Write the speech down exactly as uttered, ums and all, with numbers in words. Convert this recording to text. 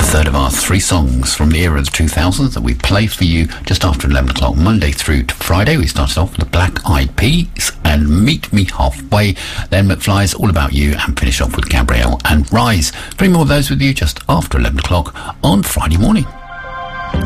third of our three songs from the era of the two thousands that we play for you just after eleven o'clock, Monday through to Friday. We started off with the Black Eyed Peas and Meet Me Halfway, then McFly's All About You, and finish off with Gabrielle and Rise. Three more of those with you just after eleven o'clock on Friday morning.